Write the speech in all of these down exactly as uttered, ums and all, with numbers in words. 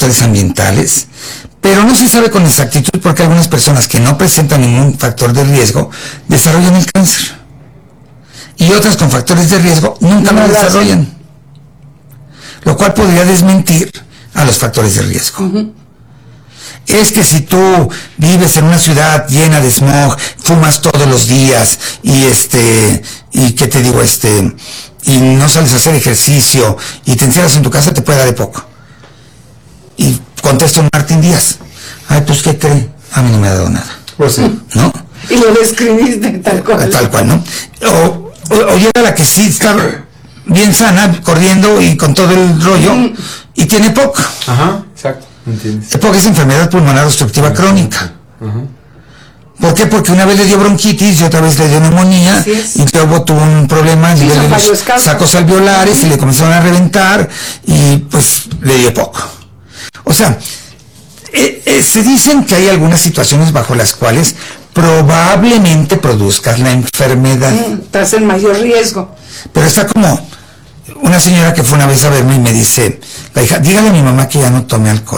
factores ambientales, pero no se sabe con exactitud porque algunas personas que no presentan ningún factor de riesgo desarrollan el cáncer. Y otras con factores de riesgo nunca lo desarrollan. Lo cual podría desmentir a los factores de riesgo. Uh-huh. Es que si tú vives en una ciudad llena de smog, fumas todos los días y este, y qué te digo, este, y no sales a hacer ejercicio y te encierras en tu casa, te puede dar de poco. Y contesta un Martín Díaz, ay, pues ¿qué cree? A mí no me ha dado nada. Pues sí. ¿No? Y lo describiste tal cual. Tal cual, ¿no? O, o, o llega la que sí está bien sana, corriendo y con todo el rollo, mm. y tiene P O C. Ajá, exacto. ¿Entiendes? P O C es enfermedad pulmonar obstructiva uh-huh. crónica. Uh-huh. ¿Por qué? Porque una vez le dio bronquitis y otra vez le dio neumonía, y luego tuvo un problema a nivel de los sacos alveolares uh-huh. y le comenzaron a reventar y pues le dio P O C. O sea, eh, eh, se dicen que hay algunas situaciones bajo las cuales probablemente produzcas la enfermedad. Mm, estás en mayor riesgo. Pero está como una señora que fue una vez a verme y me dice, la hija, dígale a mi mamá que ya no tome alcohol.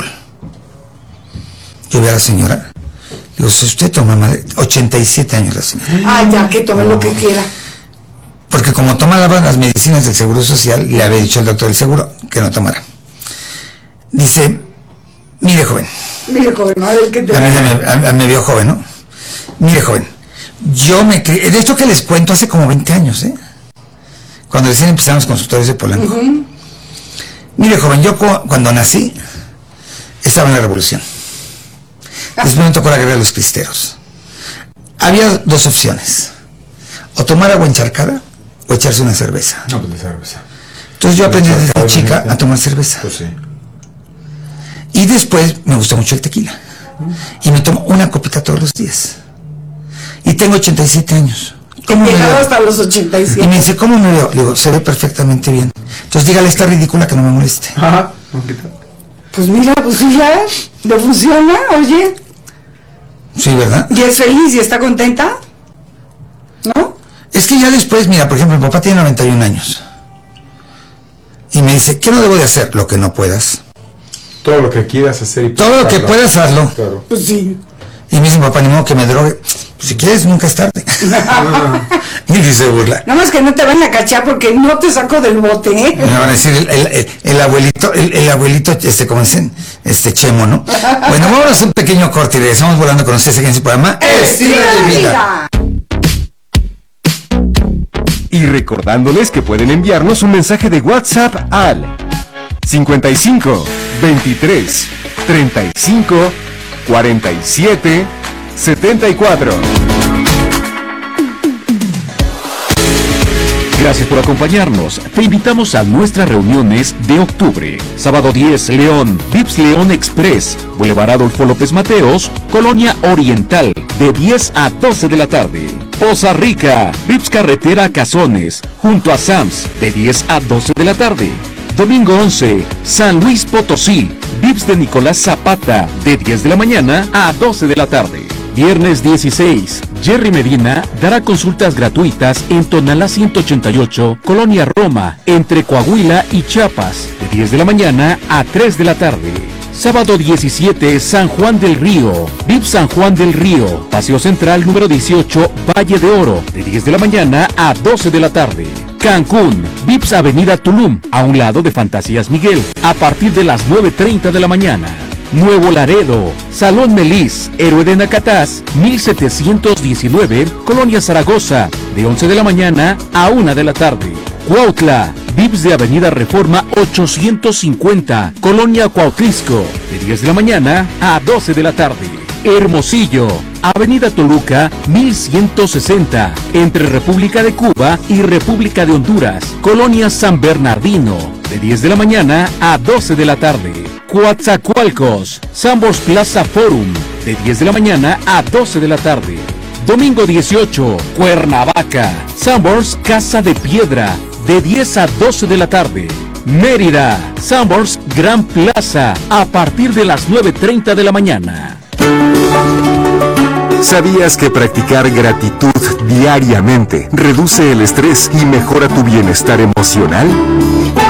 Yo vi a la señora, digo, si usted toma madre, ochenta y siete años la señora. Ah, ya, que tome no. lo que quiera. Porque como tomaba las medicinas del Seguro Social, le había dicho al doctor del Seguro que no tomara. Dice, mire joven. Mire joven, a ver qué te... A mí me, a, a, me vio joven, ¿no? Mire joven, yo me crié, de hecho que les cuento hace como veinte años, ¿eh? Cuando recién empezaron los consultorios de Polanco. Uh-huh. Mire joven, yo cu- cuando nací estaba en la revolución. Después me tocó la guerra de los cristeros. Había dos opciones, o tomar agua encharcada o echarse una cerveza. No, pues de cerveza. Entonces yo aprendí desde chica a tomar cerveza. Pues sí. Y después me gustó mucho el tequila. Y me tomo una copita todos los días. Y tengo ochenta y siete años. ¿Cómo me veo? Hasta los ochenta y siete. Y me dice, ¿cómo me veo? Le digo, se ve perfectamente bien. Entonces dígale, está ridícula que no me moleste. Ajá. Pues mira, pues ya, le funciona, oye. Sí, ¿verdad? ¿Y es feliz y está contenta? ¿No? Es que ya después, mira, por ejemplo, mi papá tiene noventa y un años. Y me dice, ¿qué no debo de hacer? Lo que no puedas. Todo lo que quieras hacer. Y Todo lo que puedas, hazlo. Claro. Pues sí. Y me dice, papá, ni modo que me drogue. Pues si quieres, nunca es tarde. Y dice burla. Nada más que no te van a cachar porque no te saco del bote, ¿eh? Me van a decir el, el, el, el abuelito, el, el abuelito, este, como dicen, este Chemo, ¿no? Bueno, vamos a hacer un pequeño corte y regresamos volando con ustedes aquí en su programa Estilo de Vida. Y recordándoles que pueden enviarnos un mensaje de WhatsApp al cincuenta y cinco, veintitrés, treinta y cinco, cuarenta y siete, setenta y cuatro. Gracias por acompañarnos. Te invitamos a nuestras reuniones de octubre. Sábado diez, León, Vips León Express, Boulevard Adolfo López Mateos, Colonia Oriental, de diez a doce de la tarde. Poza Rica, Vips Carretera Cazones, junto a Sams, de diez a doce de la tarde. Domingo once, San Luis Potosí, Vips de Nicolás Zapata, de diez de la mañana a doce de la tarde. Viernes dieciséis, Jerry Medina dará consultas gratuitas en Tonalá ciento ochenta y ocho, Colonia Roma, entre Coahuila y Chiapas, de diez de la mañana a tres de la tarde. Sábado diecisiete, San Juan del Río, Vips San Juan del Río, Paseo Central número dieciocho, Valle de Oro, de diez de la mañana a doce de la tarde. Cancún, Vips Avenida Tulum, a un lado de Fantasías Miguel, a partir de las nueve treinta de la mañana. Nuevo Laredo, Salón Melis, Héroe de Nacatás, mil setecientos diecinueve, Colonia Zaragoza, de once de la mañana a una de la tarde. Cuautla, Vips de Avenida Reforma ochocientos cincuenta, Colonia Cuautlisco, de diez de la mañana a doce de la tarde. Hermosillo, Avenida Toluca mil ciento sesenta, entre República de Cuba y República de Honduras, Colonia San Bernardino, de diez de la mañana a doce de la tarde. Coatzacoalcos, Sambors Plaza Forum, de diez de la mañana a doce de la tarde. Domingo dieciocho, Cuernavaca, Sambors Casa de Piedra, de diez a doce de la tarde. Mérida, Sambors Gran Plaza, a partir de las nueve treinta de la mañana. ¿Sabías que practicar gratitud diariamente reduce el estrés y mejora tu bienestar emocional?